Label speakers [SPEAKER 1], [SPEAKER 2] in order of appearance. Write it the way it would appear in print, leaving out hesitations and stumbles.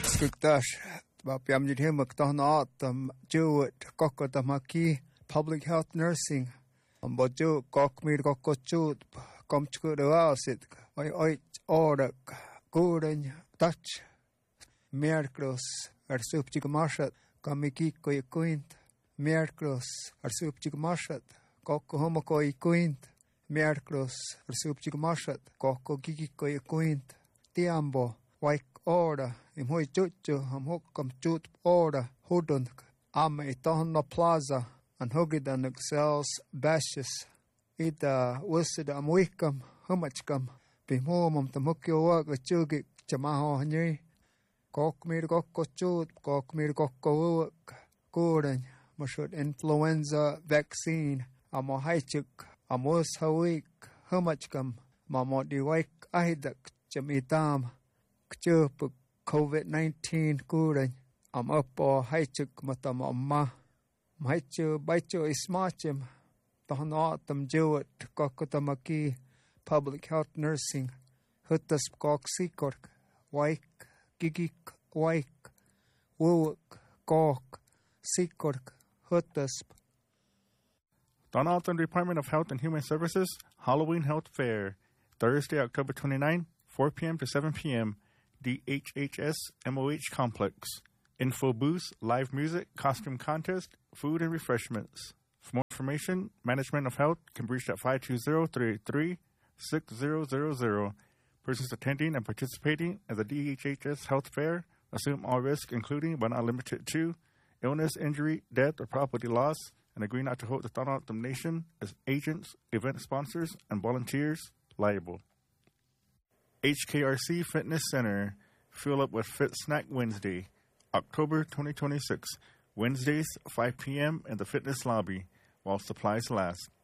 [SPEAKER 1] Skugdash, Bapiam Jidhimak Donatam, Jewett, Kokotamaki, Public Health Nursing, Bojo, Kokmir Kokochut, Komchkudasit, Oit Orak, Gurden, Dutch, Merklos, Arsupchik Marshat, Kamikiko Quint, Merklos, Arsupchik Marshat, Koko Homoko Quint, Merklos, Arsupchik Marshat, Koko Kikiko Quint, Tiambo, Waik Order, Imhoi Chuchu, Hamhokam Chut Order, Hudun, Am Itohno Plaza, and Hugidan Cells Bashes, Ida Wilsid Amwikam, Humachkam, Bimomum Tamukio Work, Chugik, Chamaho Hanyi, Kokmir Gokko Chut, Kokmir Gokko Work, Gordon, Mushut Influenza Vaccine, Amohaichuk, Amos Hawik, Humachkam, Mamodi Waik Ahidak, Chamitam, Kchup, COVID-19 Gordon, Am up or Haichuk Matam Amma, Maichu Baichu Ismachim, Tohanatam Jewett, Kokotamaki, Public Health Nursing, Hutas Kok Sikork, Waik, Gigik, Waik, Wuwak, Kok, Sikork, Hutasp.
[SPEAKER 2] Donaldson Department of Health and Human Services Halloween Health Fair, Thursday, October 29, 4 p.m. to 7 p.m., DHHS MOH Complex. Info booths, live music, costume contest, food and refreshments. For more information, Management of Health can be reached at 520-383-6000. Persons attending and participating at the DHHS Health Fair assume all risks, including but not limited to illness, injury, death, or property loss, and agree not to hold the Thought Optum Nation as agents, event sponsors, and volunteers liable. HKRC Fitness Center, Fuel Up with Fit Snack Wednesday, October 2026, Wednesdays, 5 p.m. in the fitness lobby, while supplies last.